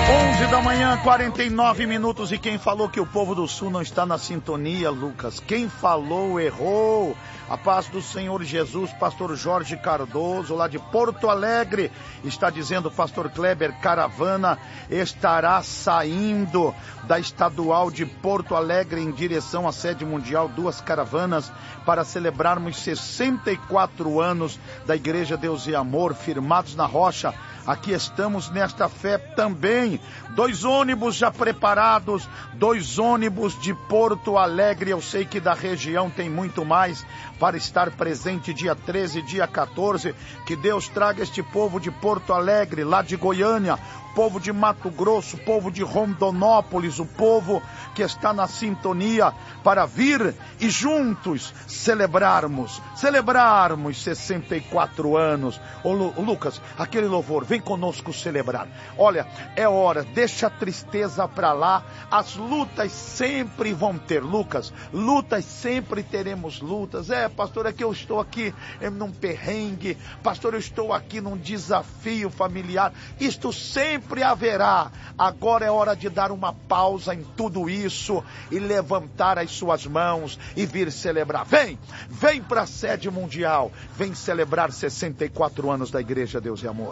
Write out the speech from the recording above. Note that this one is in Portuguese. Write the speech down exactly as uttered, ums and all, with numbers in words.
onze da manhã, quarenta e nove minutos, e quem falou que o povo do Sul não está na sintonia, Lucas? Quem falou errou. A paz do Senhor Jesus, pastor Jorge Cardoso, lá de Porto Alegre, está dizendo, pastor Kleber, caravana estará saindo da estadual de Porto Alegre em direção à sede mundial, duas caravanas para celebrarmos sessenta e quatro anos da Igreja Deus e Amor, firmados na rocha. Aqui estamos nesta fé também. Dois ônibus já preparados, dois ônibus de Porto Alegre. Eu sei que da região tem muito mais para estar presente dia treze, dia quatorze. Que Deus traga este povo de Porto Alegre, lá de Goiânia, povo de Mato Grosso, povo de Rondonópolis, o povo que está na sintonia para vir e juntos celebrarmos, celebrarmos sessenta e quatro anos. Ô Lu, Lucas, aquele louvor, vem conosco celebrar. Olha, é hora, deixa a tristeza para lá, as lutas sempre vão ter, Lucas, lutas sempre teremos lutas. É, pastor, é que eu estou aqui num perrengue, pastor, eu estou aqui num desafio familiar, isto sempre haverá. Agora é hora de dar uma pausa em tudo isso e levantar as suas mãos e vir celebrar. Vem, vem para a sede mundial, vem celebrar sessenta e quatro anos da Igreja Deus e Amor.